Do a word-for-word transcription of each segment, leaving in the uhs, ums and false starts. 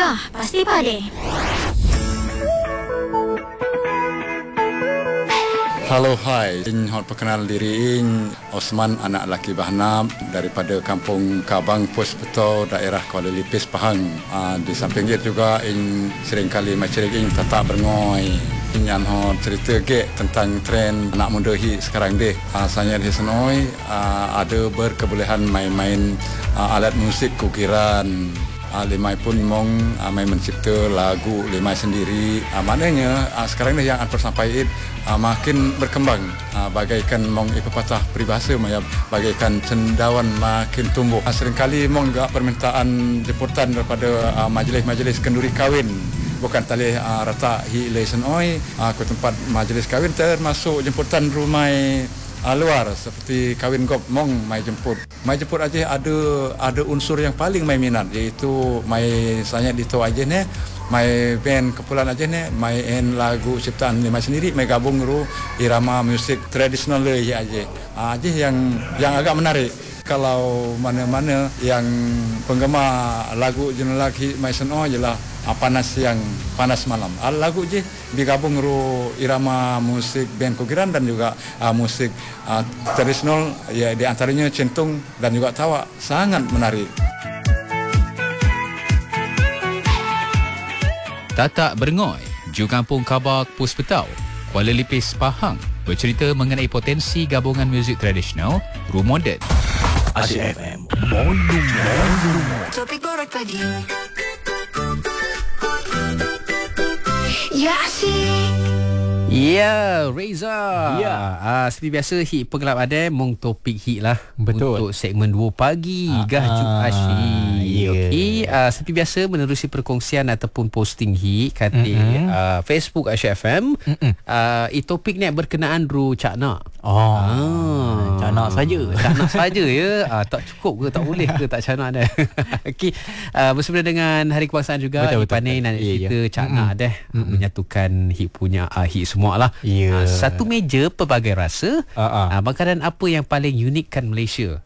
Gegar Pasti Pade. Halo, hai. Ing hot perkenal diri ing Osman, anak laki Bahnam daripada Kampung Kabang, Pos Beto, daerah Kuala Lipis, Pahang. Uh, di samping itu juga ing seringkali masyarakat ing tata berngoi. Yang hot cerita ke tentang tren anak muda hi sekarang deh. Uh, saya di senoi uh, ada berkebolehan main-main uh, alat musik kukiran. Uh, Limai pun mong uh, main mencipta lagu Limai sendiri. Uh, maknanya uh, sekarang ni yang Anpar sampai uh, makin berkembang. Uh, bagaikan mong pepatah peribahasa, bagaikan cendawan makin tumbuh. Uh, seringkali mong juga permintaan jemputan daripada uh, majlis-majlis kenduri kahwin. Bukan tali uh, rata hi lesen oi uh, ke tempat majlis kahwin, termasuk jemputan rumah Uh, luar seperti kahwin gop mong mai jemput. Mai jemput aja ada ada unsur yang paling mai minat, iaitu mai saya dito aja ne, mai band kepulan aja ne, main lagu ciptaan Limai sendiri, mai gabung ru irama musik tradisional le aja. Uh, aja yang yang agak menarik. Kalau mana-mana yang penggemar lagu jenis lagi mai seno jelah uh, panas yang panas malam. Uh, lagu je digabung ru irama musik band kukiran dan juga uh, musik uh, tradisional, ya di antaranya centung dan juga tawa, sangat menarik. Tatak Berngoi, Ju Kampung Kabak, Pos Betau, Kuala Lipis, Pahang, bercerita mengenai potensi gabungan muzik tradisional, ru moden. Asyik F M, Mondung Mondung. Topik borak tadi. Ya asyik. Ya, Reza. Ya. Uh, seperti biasa, hit pengelap ada mong topik hit lah. Betul. Untuk segmen dua pagi. Uh, Gah Juk uh, Asyik. yeah. Okay. Uh, seperti biasa, menerusi perkongsian ataupun posting hit kata mm-hmm. uh, Facebook Asyik F M. Mm-hmm. Uh, i topik ni berkenaan ru Cak Nak. Oh, ah, Cak Nak saja. Cak Nak saja ya. Uh, tak cukup ke, tak boleh ke tak Cak Nak dah. Okey. Uh, bersama dengan Hari Kebangsaan juga, betul, betul, Ipanai nak yeah, cerita yeah. Cak mm-hmm. Nak dah mm-hmm. menyatukan hit punya uh, hit semua lah. Yeah. Uh, satu meja pelbagai rasa. Uh-uh. Uh, makanan apa yang paling unikkan Malaysia?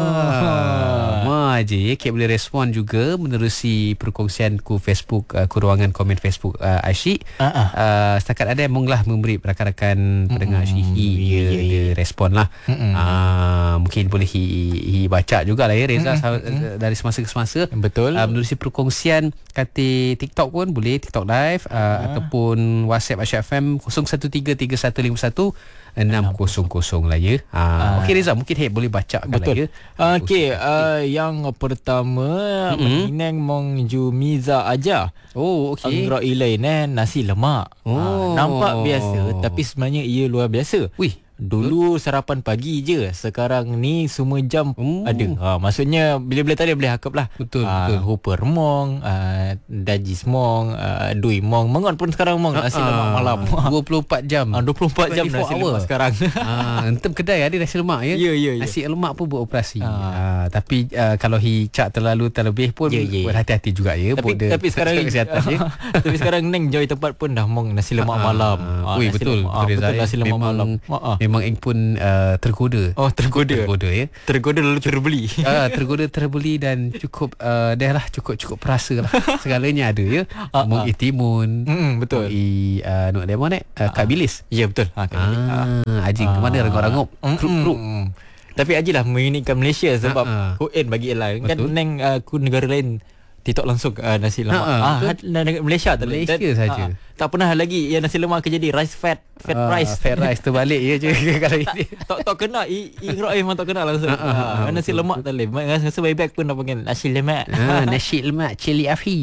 Ah. Ma je, Kek boleh respon juga menerusi perkongsian ku Facebook, uh, ku ruangan komen Facebook uh, Asyik. Uh-uh. Uh, setakat ada mong lah memberi rakan-rakan pendengar Asyik mm-hmm. yeah, yeah, yeah. dia respon lah. Mm-hmm. Uh, mungkin boleh hi, hi baca jugalah ya Reza, mm-hmm. dari semasa ke semasa. Betul. Uh, menerusi perkongsian kata TikTok pun boleh, TikTok live uh, uh. ataupun WhatsApp Asyik F M kosong satu tiga tiga satu lima satu enam kosong kosong lah ya. Ha, uh. Okey Reza, mungkin Hek boleh baca kan lah ya. Okey, uh, yang pertama mm-hmm. Minang mong ju Miza aja. Oh, okey. Anggra ilain eh nasi lemak. Oh. Uh, nampak biasa tapi sebenarnya ia luar biasa. Wih, dulu sarapan pagi je, sekarang ni semua jam oh. ada. Ha, maksudnya bila-bila tadi boleh hakap lah. Betul, ha, betul. Hooper mong, uh, dajis mong, uh, dui mong, mengon pun sekarang mong, nasi uh, lemak malam. dua puluh empat jam. Ha, dua puluh empat jam nasi lemak sekarang. Ha, entem kedai ada nasi lemak ya. Ya, ya, ya. Nasi lemak pun beroperasi. Ha. Ha. Ha, tapi uh, kalau hicak terlalu terlebih pun ya, ya, ya. berhati-hati juga ya. Tapi, tapi sekarang kesihatan ya. Tapi sekarang neng joy tempat pun dah mong nasi lemak ha. malam. Ha, Ui, betul, lemak, betul, betul nasi lemak memang, malam. Ha. Memang eng pun Uh, tergoda. Oh, tergoda. Tergoda ya. Tergoda lalu terbeli. uh, tergoda terbeli dan cukup uh, dah lah cukup-cukup perasa lah. Segalanya ada ya. Uh, Mung uh. itimun. Mm, betul. I uh, no lemon eh uh, Kak Bilis. Ya, betul. Ha, Kak Bilis. Ah, Ajing ke mana rangup-rangup. Kruk-kruk. Tapi ajilah mengunikkan Malaysia sebab uh, uh. H N bagi lain. Kan neng uh, ku negara lain TikTok langsung uh, nasi lemak. Ah, uh, Malaysia tak Malaysia saja. Uh, tak pernah lagi yang nasi lemak ke jadi rice fat fat uh, rice fat rice terbalik ya je kalau ini tak tak kena i ingro memang tak kena langsung. Uh, uh, uh, nasi lemak tak boleh. Rasa bayi bag pun dah panggil nasi lemak. Ha, nasi lemak cili api.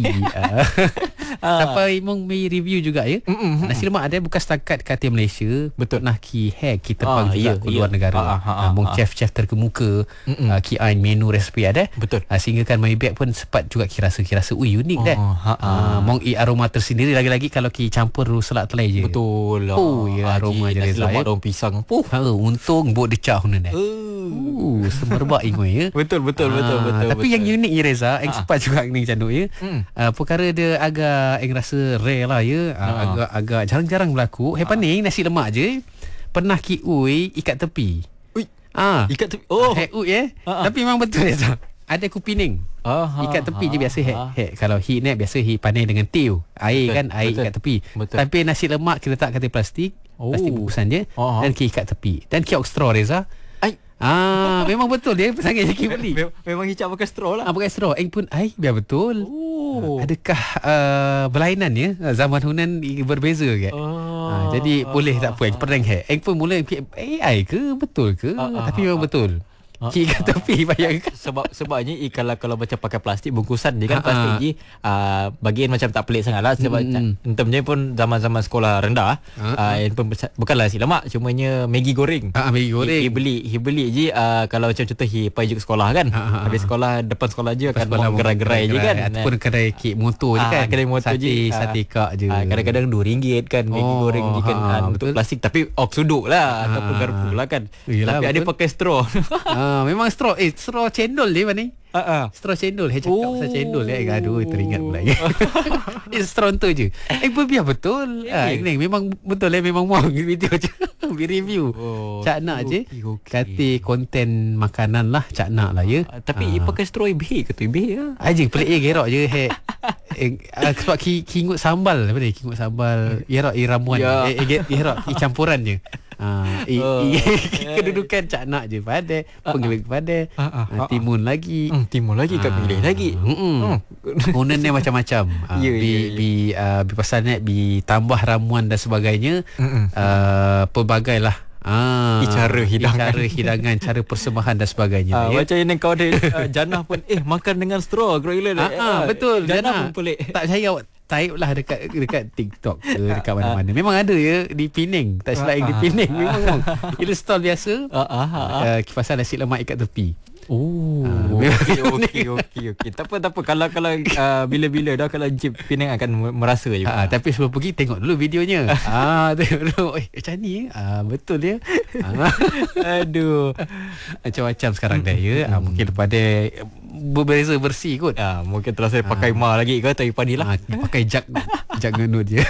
Sampai mong mai review juga ya. Mm-mm. Nasi lemak ada bukan setakat kat Malaysia. Betul. Nah ki hack kita ah, panggil iya, juga ke luar iya. negara. Ah, ah, ah, mong ah. chef-chef terkemuka uh, ki ain menu resipi ada. Betul. Uh, sehingga kan mai bag pun sempat juga ki rasa-rasa ui unik oh, dah. Ha, ha. Uh, mong i aroma tersendiri lagi-lagi kalau ki campur selat telai je. Betul lah. Oh ya aroma je nasi lemak daun pisang. Puh. Ha, untung buat decah ni dah. Uh, semerbak ingoi ya. Betul betul ah, betul betul. Tapi betul. yang unik ya Reza, yang ah. sempat juga ni canduk ya. Hmm. Uh, perkara dia agak yang rasa rare lah ya. Uh, ah. Agak agak jarang-jarang berlaku. Hepan ah. ni nasi lemak je. Pernah ki ui ikat tepi. Ui. Ah. Ikat tepi. Oh. Hei ui eh. Ah. Tapi memang betul Reza. Ada kupining. Aha, Ikat tepi je biasa hek. aha. Hek kalau hi ni biasa hi pandai dengan tiu. Air Betul, kan, air betul, ikat tepi. betul. Tapi nasi lemak kita letak katil plastik, Oh. plastik bungkusan je Aha. dan kita ikat tepi. Dan kita straw Reza. Ai. Ah, memang betul dia sangat je kita beli. Mem- Memang hicap pakai straw lah. Ah, pakai straw. Eng pun ai biar betul. Oh. Adakah uh, berlainan ya? Zaman Hunan berbeza ke? Oh. Ah, jadi boleh tak apa. Eng pernah hack. Eng pun mula fikir, eh ai ke betul ke? Ah, ah, Tapi memang betul. Kira tepi payah. Sebab sebabnya i, kalau kalau macam pakai plastik bungkusan dia kan Ha-ha. plastik je uh, bagian macam tak pelik sangat lah sebab Mm-mm. mm. entemnya pun zaman-zaman sekolah rendah uh, yang pun bersa- bukanlah nasi lemak cumanya Maggi goreng. Ah, Maggi goreng. Hi, hi beli hi beli je uh, kalau macam contoh hi pergi ke sekolah kan. Ha-ha. Habis sekolah depan sekolah je akan Sekolah mau gerai-gerai je kan. Ataupun kedai kek motor je Ah, kan. kedai motor sate, je. Ah, Sate kak je. Ah, kadang-kadang dua ringgit kan Maggi Oh, goreng je kan ha, ah, untuk betul. plastik tapi oksuduk lah ataupun garpu lah kan. Yelah, Tapi ada betul. pakai straw. Ah, memang straw. Eh, straw cendol dia mana ni? Ah, ah. Straw cendol. Saya cakap Oh. pasal cendol. Eh, aduh, teringat pula. Eh, straw tu je. Eh, biar betul. Ah, Eh. ni memang betul eh. Memang mau video je. Bi review. Oh, Cak nak je. okey, okey. Kata konten makanan lah. Cak nak lah ya. Ah, Tapi ah. pakai straw ibih ke tu ibih lah. Aja pelik je gerok je hek. Eh, uh, sebab ki kingut sambal apa ni? Kingut sambal gerok i ramuan. Ya. Eh, eh gerok i campuran je. Ah, i, Oh. i, kedudukan cak nak je pada pengelik pada Ah, ah, ah, ah, timun lagi. Hmm, timur lagi kat pilih lagi. Hmm. Kemudian dia macam-macam. Ah, Ya, bi ya, ya. bi uh, bi pasal net bi tambah ramuan dan sebagainya. Mm-mm. Uh, pelbagai lah. Ah, I cara hidangan. Cara hidangan, cara persembahan dan sebagainya. Ah, ya. macam yang kau ada uh, Janah pun eh makan dengan straw gila Ah, ah, betul. Janah pun pelik. Tak percaya awak type lah dekat dekat TikTok ke dekat mana-mana. Memang ada ya di Penang. Tak silap yang di Penang memang. Itu stall biasa. Ah, ah, ah, ah. Uh, pasal nasi lemak ikat tepi. Oh, Ah, okey okey okey okey. Tak apa tak apa kalau kalau uh, bila-bila dah kalau Jeep Penang akan merasa juga. Ha, tapi sebelum pergi tengok dulu videonya. Ah, tengok dulu. Eh, macam ni. Ah, betul dia. Ah, Aduh. macam-macam sekarang dah ya. Ah, mungkin daripada berbeza bersih kot. Ah, mungkin terasa pakai ma lagi ke tapi padilah. Ah, pakai jak jak ngenut je.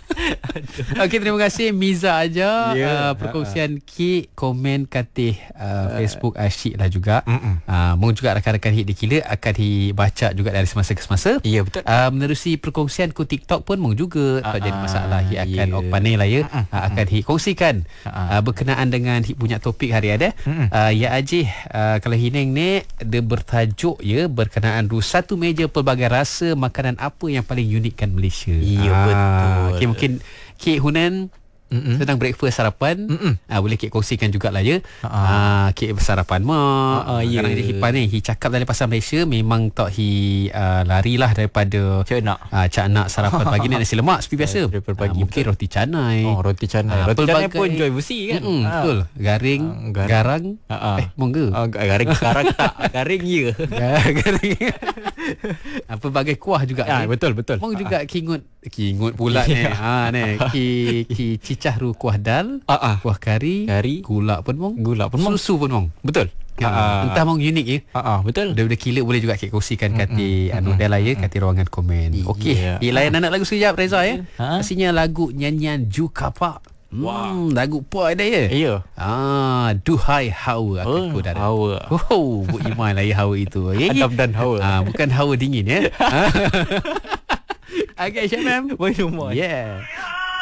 Okey, terima kasih Miza aja Ya. uh, perkongsian kek komen katih uh, Facebook Asyik lah juga. Mm-mm. Uh, mungkin juga rakan-rakan hit dikila akan dibaca juga dari semasa ke semasa. Ya betul. Uh, menerusi perkongsian ku TikTok pun mung juga tak Ah, jadi masalah hit akan ya. yeah. panel lah ya. Uh, akan hit kongsikan Ah, uh, berkenaan dengan hit punya topik hari ada. Uh, ya Ajih uh, kalau hineng ni dia bertajuk ya berkenaan du satu meja pelbagai rasa makanan apa yang paling unikkan Malaysia. Ya, betul. Okay, mungkin Kek Hunan Mm-mm. sedang breakfast sarapan. Ah, boleh Kek kongsikan jugalah ya. Ha. Ah, Kek sarapan mak. Ha, ya. Kadang dia hipan ni, hi cakap dari pasal Malaysia memang tak hi uh, larilah daripada Cak nak. Ah, cak nak sarapan pagi ni nasi lemak seperti biasa. Daripada pagi, Ah, mungkin betul. roti canai. Oh, roti canai. Ah, Roti canai pelbagai- pun joy besi kan. Mm-mm, Ah. betul. Garing, Ah, garang. garang. Ah, ah. Eh, mongga. Ah, garing garing tak. Garing ya. Garing. Ah, pelbagai kuah juga. Ah, ni. betul betul. Mong juga kingut kingut pula ni. Ha ni ki ki cicah ru kuah dal, Ah, ah. kuah kari, Kari. gula pun mong, Gula pun mong. susu pun mong. Betul. Ha, Ah, entah mong unik ya. ah, ah, betul. Benda-benda kila boleh juga kita kongsikan kati anu Dela ya, kati ruangan komen. Okey, Yeah. yeah. layan anak lagu sekejap Reza ya. Ha? Pastinya lagu nyanyian Ju Kapak. Hmm, lagu apa ada ya? Ya. Ah, duhai hawa akan Oh, ku dara. hawa. Oh, Bu Iman lah ya hawa itu. Okay? Adab dan hawa. Ah, bukan hawa dingin ya. Okay, Syamam. Why no more? Yeah.